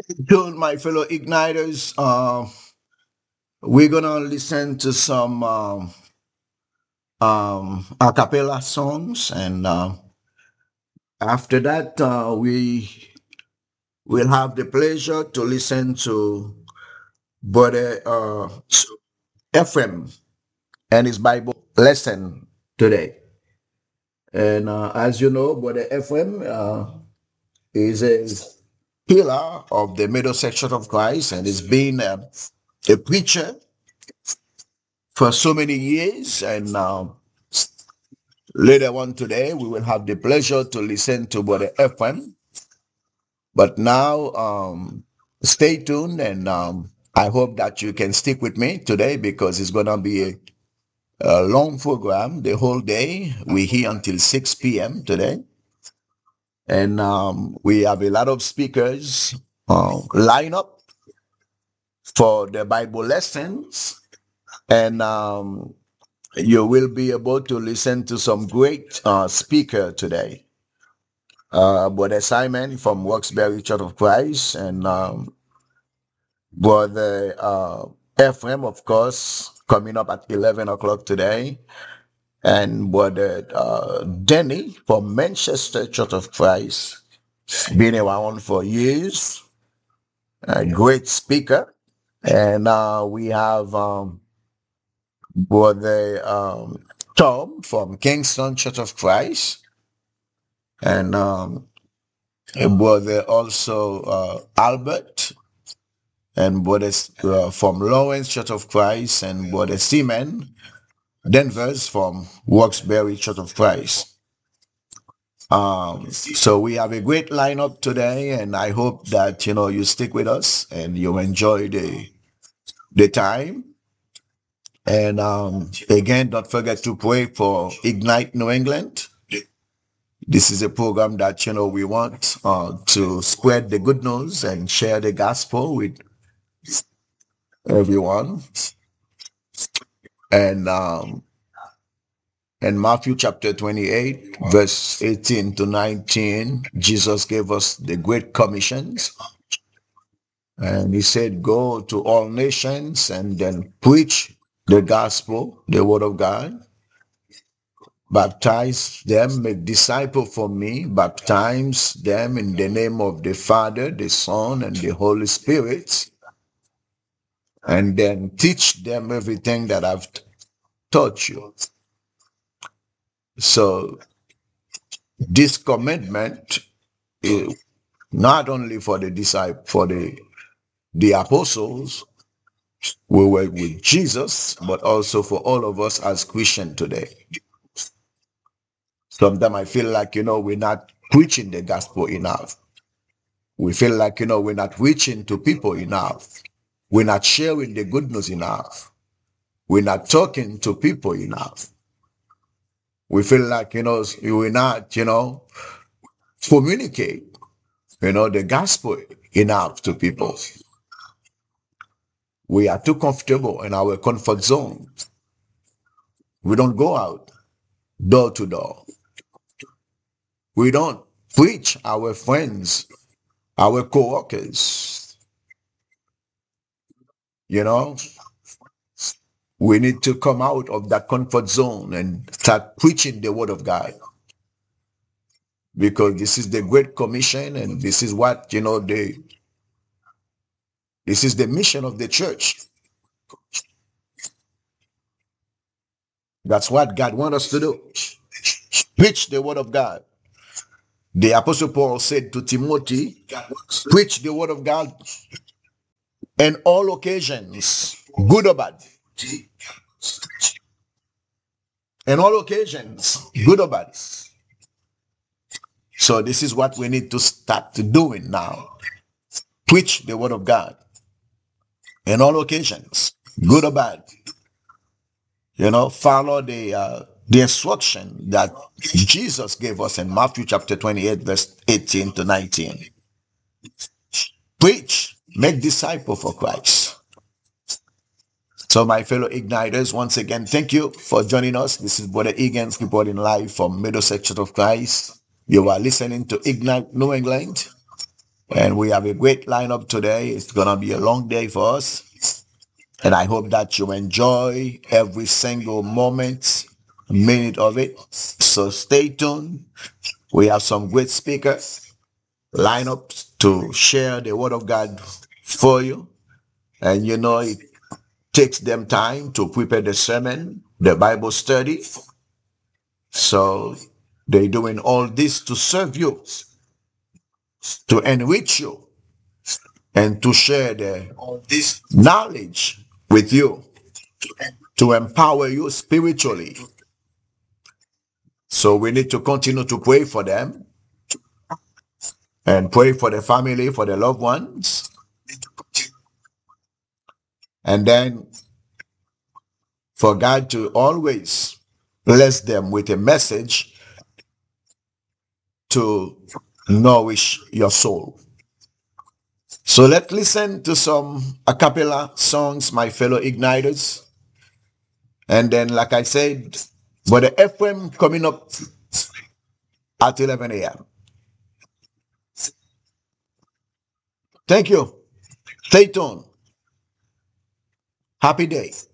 To my fellow igniters, we're gonna listen to some a cappella songs, and after that, we will have the pleasure to listen to Brother Ephraim and his Bible lesson today. And as you know, Brother Ephraim is a pillar of the middle section of Christ, and has been a preacher for so many years. And later on today, we will have the pleasure to listen to Brother Ephraim. But now, stay tuned, and I hope that you can stick with me today because it's going to be a long program the whole day. We're here until 6 p.m. today. And we have a lot of speakers line up for the Bible lessons. And you will be able to listen to some great speaker today. Brother Simon from Roxbury Church of Christ, and Brother Ephraim, of course, coming up at 11 o'clock today, and Brother Denny from Manchester Church of Christ, been around for years, a great speaker. And we have Brother Tom from Kingston Church of Christ, and Brother also Albert, and Brother from Lawrence Church of Christ, and Brother Seaman Denver's from Roxbury Church of Christ. So we have a great lineup today, and I hope that you stick with us and you enjoy the time. And again, don't forget to pray for Ignite New England. This is a program that we want to spread the good news and share the gospel with everyone. And in Matthew chapter 28, verse 18 to 19, Jesus gave us the Great Commissions. And he said, go to all nations and then preach the gospel, the word of God. Baptize them, make disciples for me, baptize them in the name of the Father, the Son, and the Holy Spirit. And then teach them everything that I've taught you. So this commitment is not only for the disciples, for the apostles who were with Jesus, but also for all of us as Christians today. Sometimes I feel like, we're not preaching the gospel enough. We feel like, we're not reaching to people enough. We're not sharing the good news enough. We're not talking to people enough. We feel like, we're not, communicate, the gospel enough to people. We are too comfortable in our comfort zone. We don't go out door to door. We don't preach our friends, our co-workers. We need to come out of that comfort zone and start preaching the word of God. Because this is the Great Commission, and this is what, this is the mission of the church. That's what God wants us to do. Preach the word of God. The Apostle Paul said to Timothy, preach the word of God in all occasions, good or bad. In all occasions, good or bad. So this is what we need to start doing now. Preach the word of God in all occasions, good or bad. Follow the instruction that Jesus gave us in Matthew chapter 28, verse 18 to 19. Preach, make disciples for Christ. So my fellow igniters, once again, thank you for joining us. This is Brother Egan's reporting live from Middlesex Church of Christ. You are listening to Ignite New England. And we have a great lineup today. It's going to be a long day for us. And I hope that you enjoy every single moment, minute of it. So stay tuned. We have some great speakers lined up to share the word of God for you. And you know, it takes them time to prepare the sermon, the Bible study. So they're doing all this to serve you, to enrich you, and to share this knowledge with you, to empower you spiritually. So we need to continue to pray for them and pray for the family, for the loved ones. And then for God to always bless them with a message to nourish your soul. So let's listen to some a cappella songs, my fellow igniters. And then, like I said, Brother Ephraim coming up at 11 a.m. Thank you. Stay tuned. Happy day.